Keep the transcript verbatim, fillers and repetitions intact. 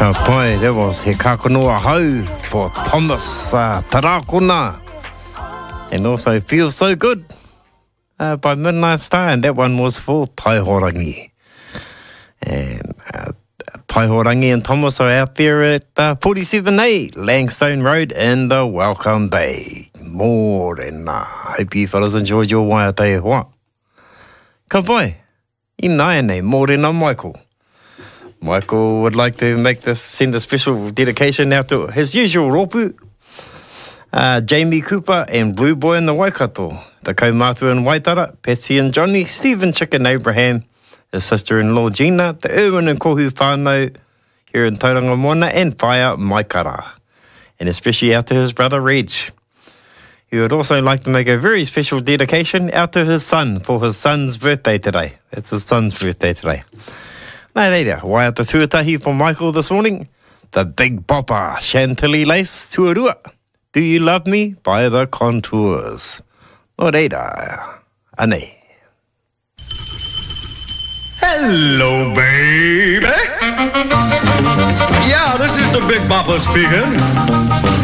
Ka pai, that was He Kakonoa Hau for Thomas uh, Tarakuna. And also Feels So Good uh, by Midnight Star, and that one was for Taihorangi. And uh, Taihorangi and Thomas are out there at uh, forty-seven A Langstone Road in the Welcome Bay. More than uh, hope you fellas enjoyed your waiate hoa. Ka pai, I nai nei, more than uh, Michael. Michael would like to make this, send a special dedication out to his usual ropu, uh, Jamie Cooper and Blue Boy in the Waikato, the kaumātua in Waitara, Patsy and Johnny, Stephen Chicken Abraham, his sister-in-law Gina, the Irwin and Kohu whānau here in Tauranga Moana, and Whaia Maikara, and especially out to his brother Reg. He would also like to make a very special dedication out to his son for his son's birthday today. It's his son's birthday today. Nā reira, wai ata tuatahi for Michael this morning. The Big Bopper, Chantilly Lace, Tuarua. Do You Love Me by The Contours. Nō reira, anei. Hello, baby. Yeah, this is the Big Bopper speaking.